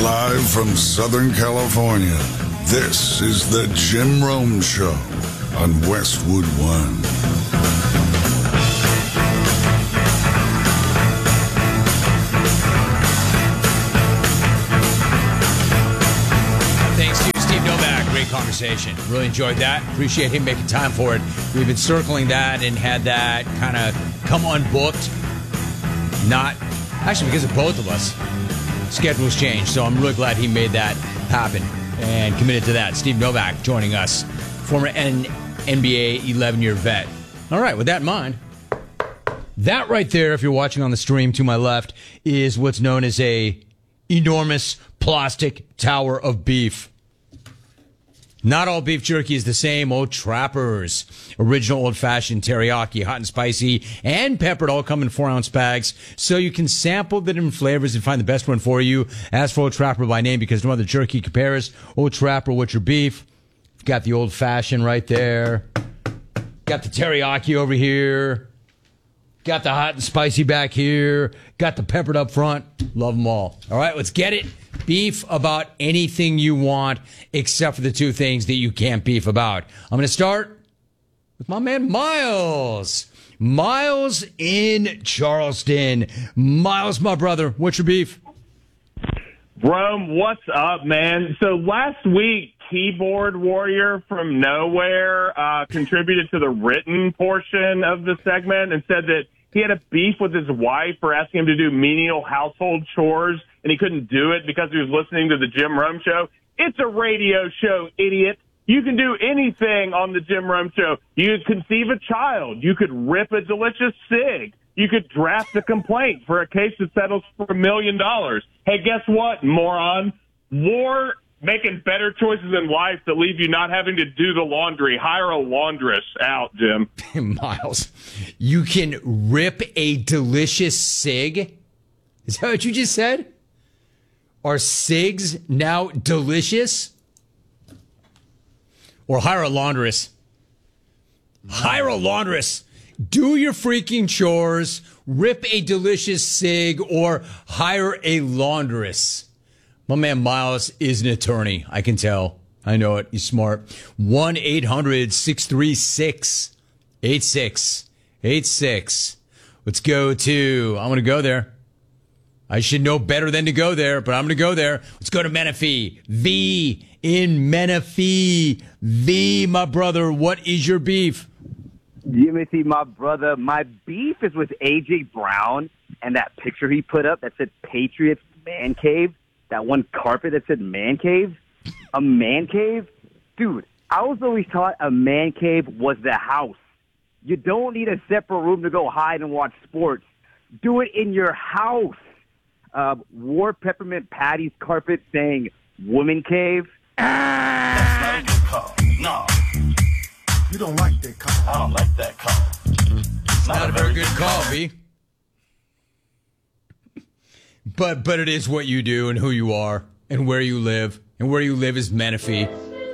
Live from Southern California, this is the Jim Rome Show on Westwood One. Thanks to Steve Novak. Great conversation. Really enjoyed that. Appreciate him making time for it. We've been circling that and had that kind of come unbooked. Not actually because of both of us. Schedules changed, so I'm really glad he made that happen and committed to that. Steve Novak joining us, former NBA 11-year vet. All right, with that in mind, that right there, if you're watching on the stream to my left, is what's known as a enormous plastic tower of beef. Not all beef jerky is the same. Old Trappers, original old-fashioned teriyaki, hot and spicy, and peppered, all come in 4-ounce bags, so you can sample the different flavors and find the best one for you. Ask for Old Trapper by name because no other jerky compares. Old Trapper, what's your beef? Got the old-fashioned right there. Got the teriyaki over here. Got the hot and spicy back here. Got the peppered up front. Love them all. All right, let's get it. Beef about anything you want, except for the two things that you can't beef about. I'm going to start with my man Miles. Miles in Charleston. Miles, my brother, what's your beef? Rome, what's up, man? So last week, Keyboard Warrior from Nowhere contributed to the written portion of the segment and said that he had a beef with his wife for asking him to do menial household chores, and he couldn't do it because he was listening to the Jim Rome Show. It's a radio show, idiot. You can do anything on the Jim Rome Show. You could conceive a child. You could rip a delicious cig. You could draft a complaint for a case that settles for $1 million. Hey, guess what, moron? War making better choices in life that leave you not having to do the laundry. Hire a laundress out, Jim. Miles, you can rip a delicious cig? Is that what you just said? Are cigs now delicious? Or hire a laundress. Hire a laundress. Do your freaking chores, rip a delicious cig, or hire a laundress. My man Miles is an attorney. I can tell. I know it. He's smart. 1-800-636-8686. Let's go to, I'm going to go there. I should know better than to go there, but I'm going to go there. Let's go to Menifee. V in Menifee. V, my brother, what is your beef? Jimothy, my brother, my beef is with A.J. Brown and that picture he put up that said Patriots Man Cave. That one carpet that said man cave? A man cave? Dude, I was always taught a man cave was the house. You don't need a separate room to go hide and watch sports. Do it in your house. Wore Peppermint Patty's carpet saying woman cave. That's not a good call. No. You don't like that call. I don't like that call. It's not a very good call, B. But it is what you do and who you are and where you live. And where you live is Menifee.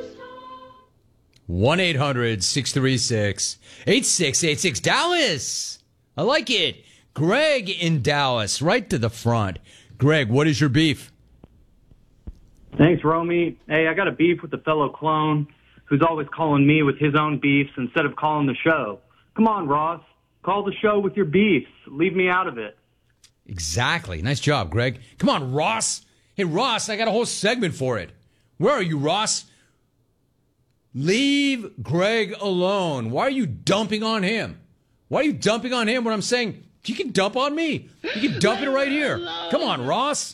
1-800-636-8686. Dallas. I like it. Greg in Dallas, right to the front. Greg, what is your beef? Thanks, Romy. Hey, I got a beef with the fellow clone who's always calling me with his own beefs instead of calling the show. Come on, Ross. Call the show with your beefs. Leave me out of it. Exactly. Nice job, Greg. Come on, Ross. Hey, Ross, I got a whole segment for it. Where are you, Ross? Leave Greg alone. Why are you dumping on him? Why are you dumping on him when I'm saying you can dump on me? You can dump it right here. Come on, Ross.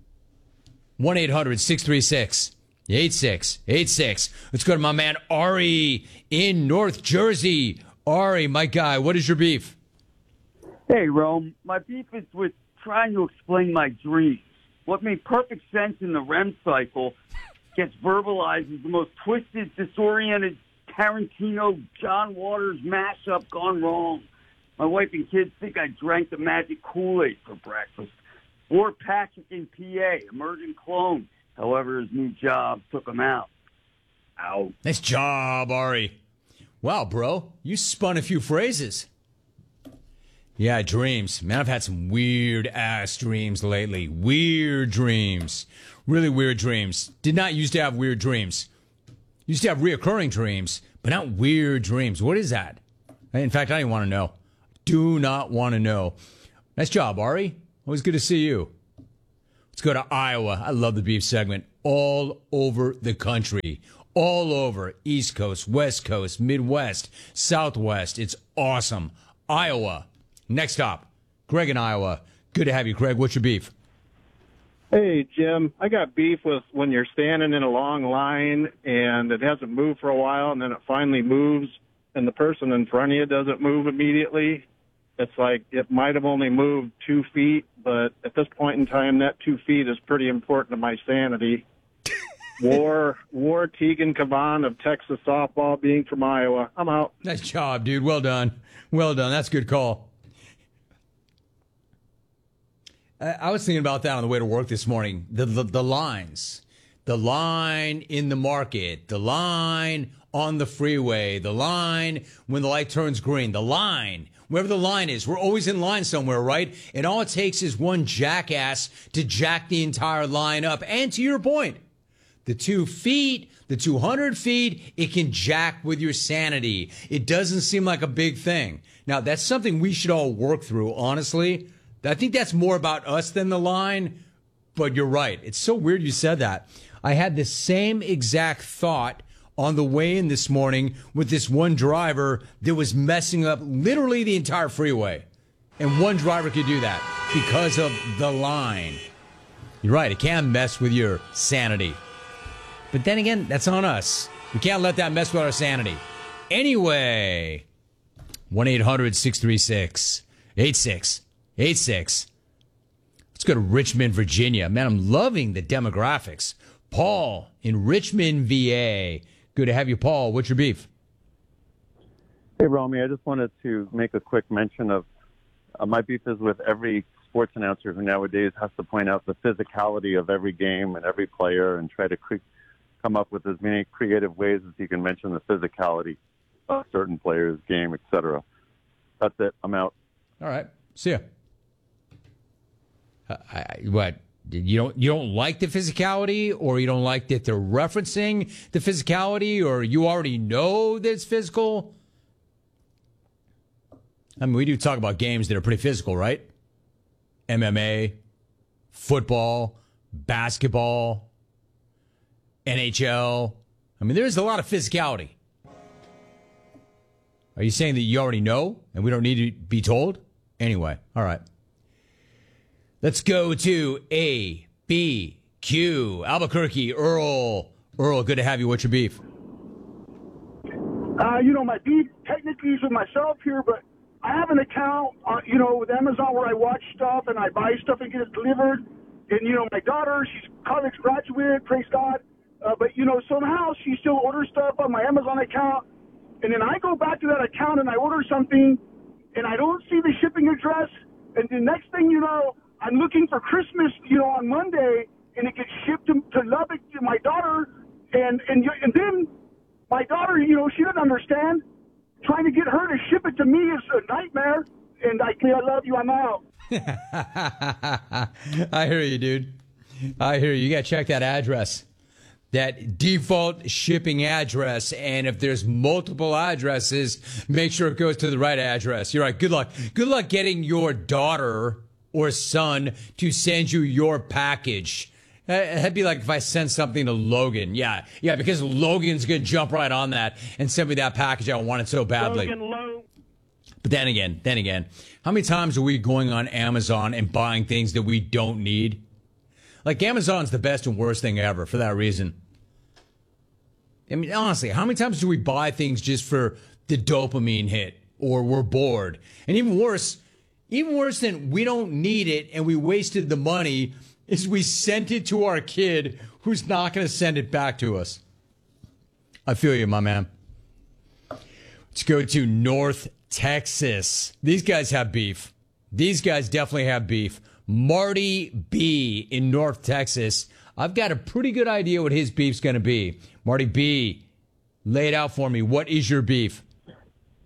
1-800-636-8686. Let's go to my man Ari in North Jersey. Ari, my guy, what is your beef? Hey, Rome. My beef is with trying to explain my dreams. What made perfect sense in the REM cycle gets verbalized as the most twisted, disoriented Tarantino, John Waters mashup gone wrong. My wife and kids think I drank the magic Kool-Aid for breakfast. Or Patrick in PA, emerging clone. However, his new job took him out. Ow. Nice job, Ari. Wow, bro, you spun a few phrases. Yeah, dreams. Man, I've had some weird-ass dreams lately. Weird dreams. Really weird dreams. Did not used to have weird dreams. Used to have reoccurring dreams, but not weird dreams. What is that? In fact, I don't even want to know. Do not want to know. Nice job, Ari. Always good to see you. Let's go to Iowa. I love the beef segment. All over the country. All over. East Coast, West Coast, Midwest, Southwest. It's awesome. Iowa. Next stop. Greg in Iowa. Good to have you, Greg. What's your beef? Hey, Jim, I got beef with when you're standing in a long line and it hasn't moved for a while and then it finally moves and the person in front of you doesn't move immediately. It's like it might have only moved 2 feet, but at this point in time, that 2 feet is pretty important to my sanity. War Tegan Cavan of Texas softball, being from Iowa. I'm out. Nice job, dude. Well done. Well done. That's a good call. I was thinking about that on the way to work this morning. The lines. The line in the market. The line on the freeway. The line when the light turns green. The line. Wherever the line is. We're always in line somewhere, right? And all it takes is one jackass to jack the entire line up. And to your point, the 2 feet, the 200 feet, it can jack with your sanity. It doesn't seem like a big thing. Now, that's something we should all work through, honestly. I think that's more about us than the line, but you're right. It's so weird you said that. I had the same exact thought on the way in this morning with this one driver that was messing up literally the entire freeway. And one driver could do that because of the line. You're right. It can mess with your sanity. But then again, that's on us. We can't let that mess with our sanity. Anyway, 1-800-636-8686. Let's go to Richmond, Virginia. Man, I'm loving the demographics. Paul in Richmond, VA. Good to have you, Paul. What's your beef? Hey, Romy, I just wanted to make a quick mention of my beef is with every sports announcer who nowadays has to point out the physicality of every game and every player and try to come up with as many creative ways as you can mention the physicality of certain players' game, etc. That's it. I'm out. All right. See ya. What? You don't like the physicality, or you don't like that they're referencing the physicality, or you already know that it's physical? I mean, we do talk about games that are pretty physical, right? MMA, football, basketball, NHL. I mean, there's a lot of physicality. Are you saying that you already know and we don't need to be told? Anyway, all right. Let's go to ABQ, Albuquerque, Earl. Earl, good to have you. What's your beef? My beef technically is with myself here, but I have an account, with Amazon where I watch stuff and I buy stuff and get it delivered. And, my daughter, she's a college graduate, praise God. But somehow she still orders stuff on my Amazon account. And then I go back to that account and I order something and I don't see the shipping address. And the next thing you know, I'm looking for Christmas, on Monday, and it gets shipped to Lubbock to my daughter. And then my daughter, she doesn't understand. Trying to get her to ship it to me is a nightmare. And I love you. I'm out. I hear you, dude. I hear you. You got to check that address. That default shipping address, and if there's multiple addresses, make sure it goes to the right address. You're right. Good luck. Good luck getting your daughter or son to send you your package. That'd be like if I sent something to Logan. Yeah, because Logan's going to jump right on that and send me that package. I want it so badly. But then again, how many times are we going on Amazon and buying things that we don't need? Like, Amazon's the best and worst thing ever for that reason. I mean, honestly, how many times do we buy things just for the dopamine hit, or we're bored? And even worse than we don't need it and we wasted the money is we sent it to our kid who's not going to send it back to us. I feel you, my man. Let's go to North Texas. These guys have beef. These guys definitely have beef. Marty B in North Texas. I've got a pretty good idea what his beef's going to be. Marty B, lay it out for me. What is your beef?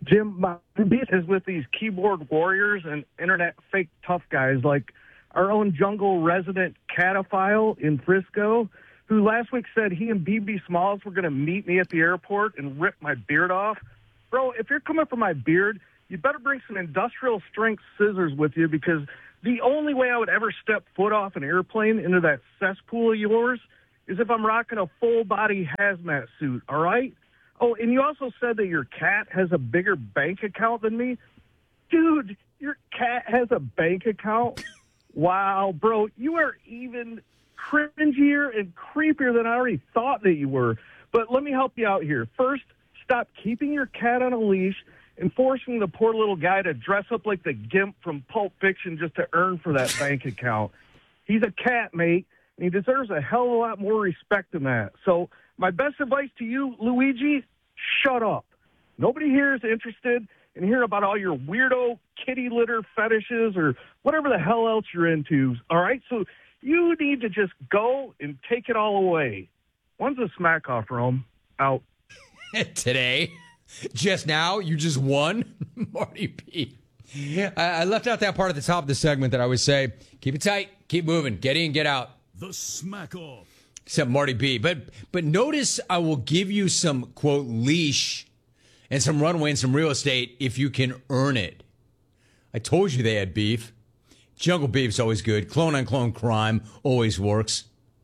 Jim, my beef is with these keyboard warriors and internet fake tough guys like our own jungle resident Cataphile in Frisco, who last week said he and BB Smalls were going to meet me at the airport and rip my beard off. Bro, if you're coming for my beard, you better bring some industrial strength scissors with you, because the only way I would ever step foot off an airplane into that cesspool of yours is if I'm rocking a full body hazmat suit, all right? Oh, and you also said that your cat has a bigger bank account than me. Dude, your cat has a bank account? Wow, bro, you are even cringier and creepier than I already thought that you were. But let me help you out here. First, stop keeping your cat on a leash and forcing the poor little guy to dress up like the Gimp from Pulp Fiction just to earn for that bank account. He's a cat, mate, and he deserves a hell of a lot more respect than that. So my best advice to you, Luigi, shut up. Nobody here is interested in hearing about all your weirdo kitty litter fetishes or whatever the hell else you're into, all right? So you need to just go and take it all away. When's the smack off, Rome? Out. Today. Just now, you just won, Marty P. I left out that part at the top of the segment that I would say, keep it tight, keep moving, get in, get out. The smack off. Except Marty B. But notice I will give you some, quote, leash and some runway and some real estate if you can earn it. I told you they had beef. Jungle beef's always good. Clone-on-clone crime always works.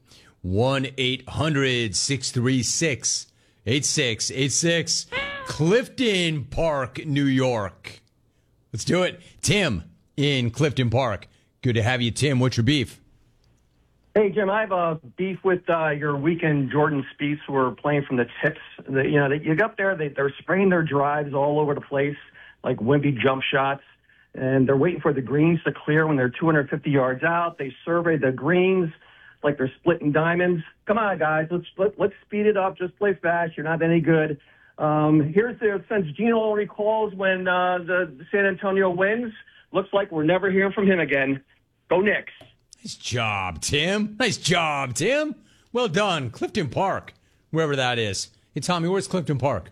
1-800-636-8686. Clifton Park, New York. Let's do it. Tim in Clifton Park. Good to have you, Tim. What's your beef? Hey, Jim, I have a beef with your weekend Jordan Spieths who are playing from the tips. You get up there, they're spraying their drives all over the place, like wimpy jump shots, and they're waiting for the greens to clear when they're 250 yards out. They survey the greens like they're splitting diamonds. Come on, guys, let's speed it up. Just play fast. You're not any good. Since Gino recalls when the San Antonio wins, looks like we're never hearing from him again. Go Knicks. Nice job, Tim. Nice job, Tim. Well done. Clifton Park, wherever that is. Hey, Tommy, where's Clifton Park?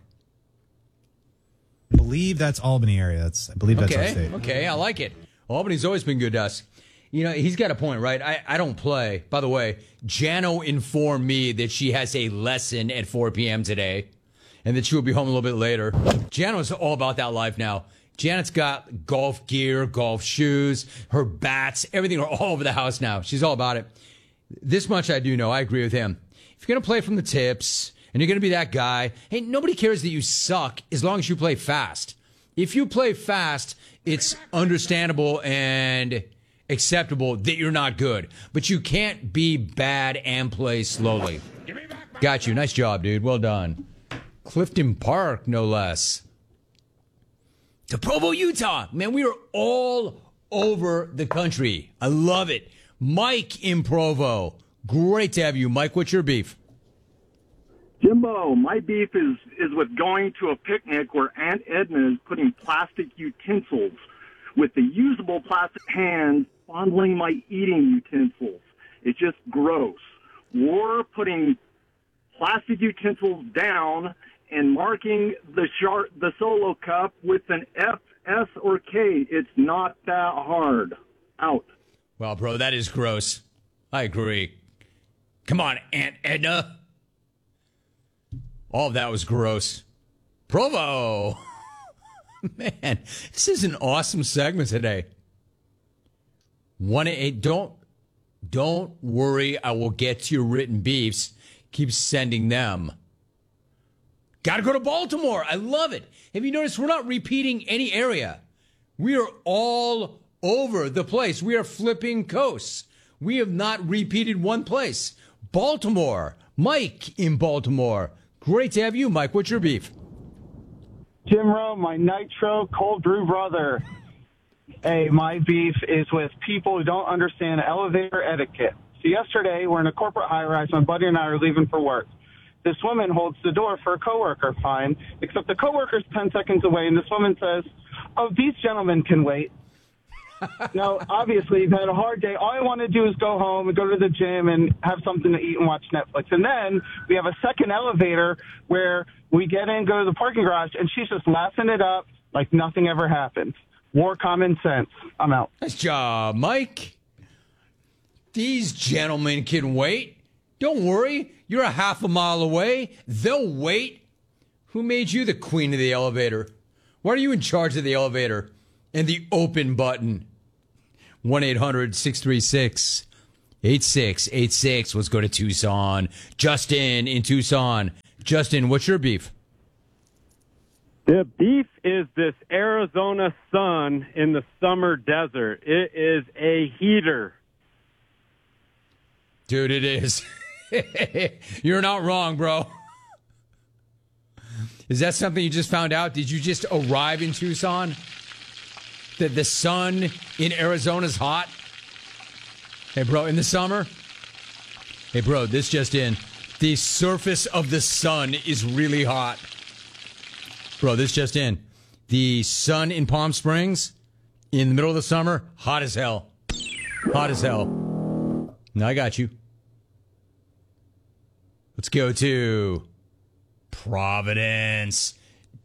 I believe that's Albany area. I believe that's our state. Okay, I like it. Albany's always been good to us. You know, he's got a point, right? I don't play. By the way, Jano informed me that she has a lesson at 4 p.m. today and that she will be home a little bit later. Jano's all about that life now. Janet's got golf gear, golf shoes, her bats, everything are all over the house now. She's all about it. This much I do know. I agree with him. If you're going to play from the tips and you're going to be that guy, hey, nobody cares that you suck as long as you play fast. If you play fast, it's understandable and acceptable that you're not good. But you can't be bad and play slowly. Got you. Nice job, dude. Well done. Clifton Park, no less. To Provo, Utah. Man, we are all over the country. I love it. Mike in Provo. Great to have you. Mike, what's your beef? Jimbo, my beef is with going to a picnic where Aunt Edna is putting plastic utensils with the usable plastic hands fondling my eating utensils. It's just gross. Or putting plastic utensils down and marking the solo cup with an F, S, or K. It's not that hard. Out. Well, bro, that is gross. I agree. Come on, Aunt Edna. All of that was gross. Provo. Man, this is an awesome segment today. 1-8. Don't worry. I will get to your written beefs. Keep sending them. Got to go to Baltimore. I love it. Have you noticed we're not repeating any area? We are all over the place. We are flipping coasts. We have not repeated one place. Baltimore. Mike in Baltimore. Great to have you, Mike. What's your beef? Jim Rome, my nitro cold brew brother. Hey, my beef is with people who don't understand elevator etiquette. So yesterday, we're in a corporate high-rise. My buddy and I are leaving for work. This woman holds the door for a coworker, fine, except the coworker's 10 seconds away, and this woman says, "Oh, these gentlemen can wait." Now, obviously, you've had a hard day. All I want to do is go home and go to the gym and have something to eat and watch Netflix. And then we have a second elevator where we get in, go to the parking garage, and she's just laughing it up, like nothing ever happened. More common sense. I'm out. Nice job, Mike. These gentlemen can wait. Don't worry. You're a half a mile away. They'll wait. Who made you the queen of the elevator? Why are you in charge of the elevator and the open button? 1-800-636-8686. Let's go to Tucson. Justin in Tucson. Justin, what's your beef? The beef is this Arizona sun in the summer desert. It is a heater. Dude, it is. You're not wrong, bro. Is that something you just found out? Did you just arrive in Tucson? That the sun in Arizona's hot? Hey, bro, in the summer? Hey, bro, this just in. The surface of the sun is really hot. Bro, this just in. The sun in Palm Springs in the middle of the summer, hot as hell. Hot as hell. No, I got you. Let's go to Providence.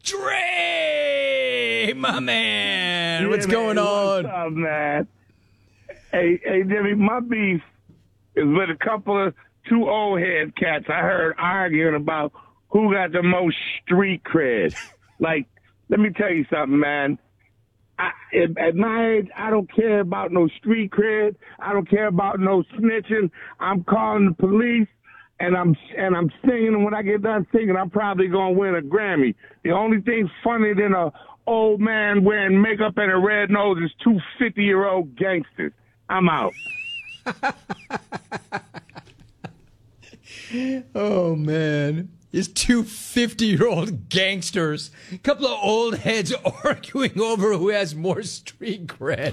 Dre, my man. What's going on? What's up, man? Hey, Jimmy, my beef is with a couple of two old head cats I heard arguing about who got the most street cred. Like, let me tell you something, man. At my age, I don't care about no street cred. I don't care about no snitching. I'm calling the police, and I'm singing. And when I get done singing, I'm probably gonna win a Grammy. The only thing funnier than a old man wearing makeup and a red nose is two 50-year-old gangsters. I'm out. Oh, man. It's two 50-year-old gangsters. A couple of old heads arguing over who has more street cred.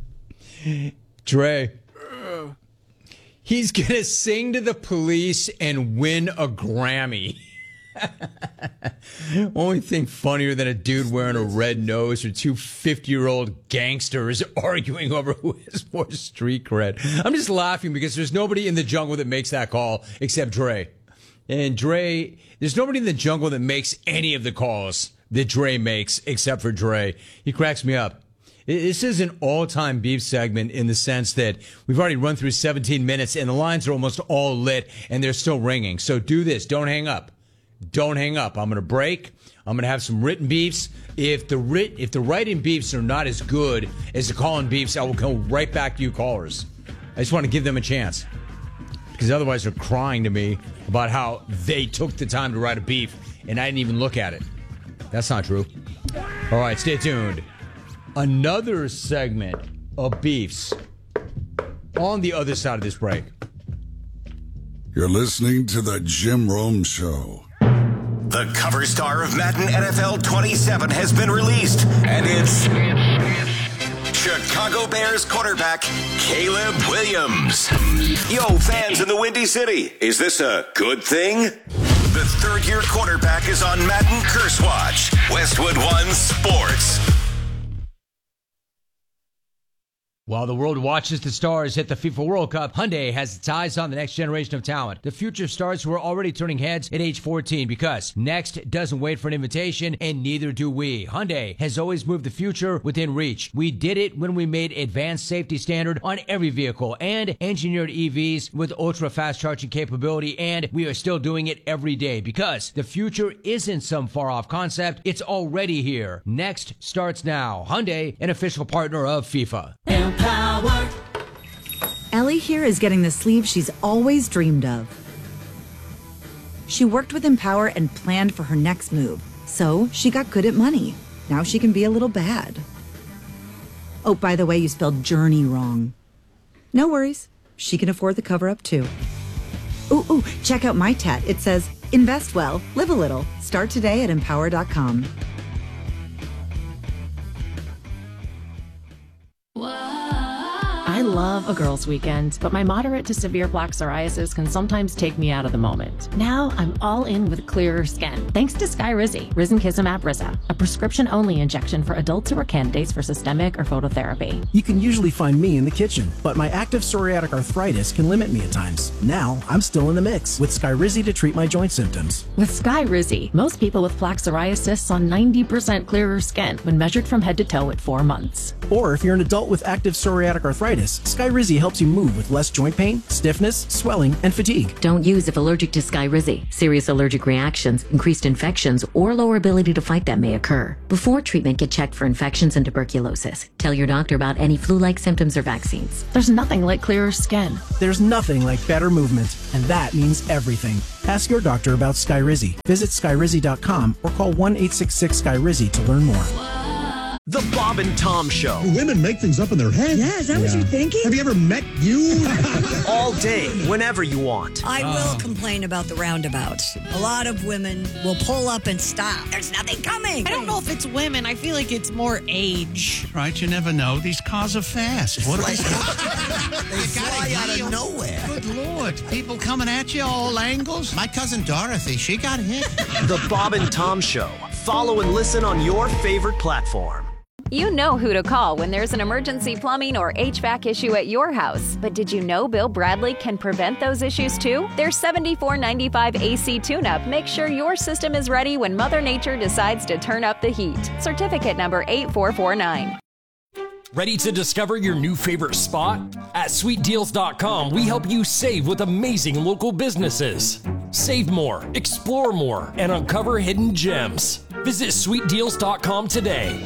Dre. He's going to sing to the police and win a Grammy. Only thing funnier than a dude wearing a red nose or two 50-year-old gangsters arguing over who has more street cred. I'm just laughing because there's nobody in the jungle that makes that call except Dre. And Dre, there's nobody in the jungle that makes any of the calls that Dre makes except for Dre. He cracks me up. This is an all-time beef segment in the sense that we've already run through 17 minutes and the lines are almost all lit and they're still ringing. So do this. Don't hang up. Don't hang up. I'm going to break. I'm going to have some written beefs. If the write-in beefs are not as good as the call-in beefs, I will go right back to you callers. I just want to give them a chance. Because otherwise they're crying to me about how they took the time to write a beef and I didn't even look at it. That's not true. All right, stay tuned. Another segment of beefs on the other side of this break. You're listening to the Jim Rome Show. The cover star of Madden NFL 27 has been released, and it's Chicago Bears quarterback Caleb Williams. Yo, fans in the Windy City, is this a good thing? The third-year quarterback is on Madden Curse Watch. Westwood One Sports. While the world watches the stars hit the FIFA World Cup, Hyundai has its eyes on the next generation of talent. The future stars who are already turning heads at age 14 because next doesn't wait for an invitation and neither do we. Hyundai has always moved the future within reach. We did it when we made advanced safety standard on every vehicle and engineered EVs with ultra-fast charging capability, and we are still doing it every day because the future isn't some far-off concept. It's already here. Next starts now. Hyundai, an official partner of FIFA. Power. Ellie here is getting the sleeve she's always dreamed of. She worked with Empower and planned for her next move, so she got good at money. Now she can be a little bad. Oh, by the way, you spelled journey wrong. No worries. She can afford the cover-up, too. Ooh, check out my tat. It says, invest well, live a little. Start today at empower.com. I I love a girls' weekend, but my moderate to severe plaque psoriasis can sometimes take me out of the moment. Now I'm all in with clearer skin, thanks to Skyrizi, Risankizumab Riza, a prescription-only injection for adults who are candidates for systemic or phototherapy. You can usually find me in the kitchen, but my active psoriatic arthritis can limit me at times. Now I'm still in the mix with Skyrizi to treat my joint symptoms. With Skyrizi, most people with plaque psoriasis saw 90% clearer skin when measured from head to toe at 4 months. Or if you're an adult with active psoriatic arthritis, Skyrizi helps you move with less joint pain, stiffness, swelling, and fatigue. Don't use if allergic to Skyrizi. Serious allergic reactions, increased infections, or lower ability to fight them may occur. Before treatment, get checked for infections and tuberculosis. Tell your doctor about any flu-like symptoms or vaccines. There's nothing like clearer skin. There's nothing like better movement, and that means everything. Ask your doctor about Skyrizi. Visit Skyrizi.com or call 1-866-SKYRIZI to learn more. The Bob and Tom Show. Do women make things up in their head? Yeah, is that what you're thinking? Have you ever met you? All day, whenever you want. I will complain about the roundabouts. A lot of women will pull up and stop. There's nothing coming. I don't know if it's women. I feel like it's more age. Right, you never know. These cars are fast. What They fly out of nowhere. Good Lord. People coming at you all angles. My cousin Dorothy, she got hit. The Bob and Tom Show. Follow and listen on your favorite platform. You know who to call when there's an emergency plumbing or HVAC issue at your house. But did you know Bill Bradley can prevent those issues too? Their $74.95 AC tune-up makes sure your system is ready when Mother Nature decides to turn up the heat. Certificate number 8449. Ready to discover your new favorite spot? At SweetDeals.com, we help you save with amazing local businesses. Save more, explore more, and uncover hidden gems. Visit SweetDeals.com today.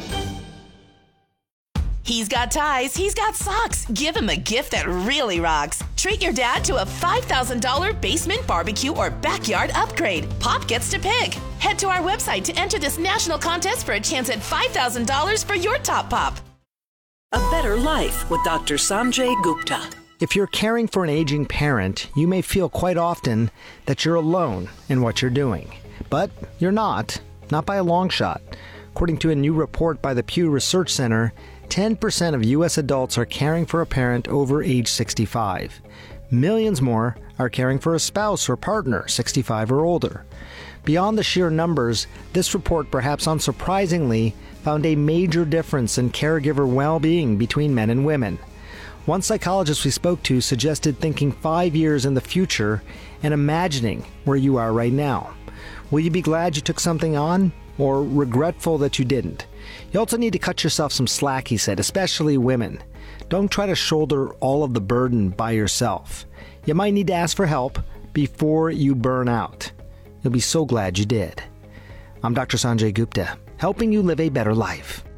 He's got ties, he's got socks. Give him a gift that really rocks. Treat your dad to a $5,000 basement barbecue or backyard upgrade. Pop gets to pick. Head to our website to enter this national contest for a chance at $5,000 for your top pop. A Better Life with Dr. Sanjay Gupta. If you're caring for an aging parent, you may feel quite often that you're alone in what you're doing. But you're not by a long shot. According to a new report by the Pew Research Center, 10% of U.S. adults are caring for a parent over age 65. Millions more are caring for a spouse or partner 65 or older. Beyond the sheer numbers, this report, perhaps unsurprisingly, found a major difference in caregiver well-being between men and women. One psychologist we spoke to suggested thinking 5 years in the future and imagining where you are right now. Will you be glad you took something on, or regretful that you didn't? You also need to cut yourself some slack, he said, especially women. Don't try to shoulder all of the burden by yourself. You might need to ask for help before you burn out. You'll be so glad you did. I'm Dr. Sanjay Gupta, helping you live a better life.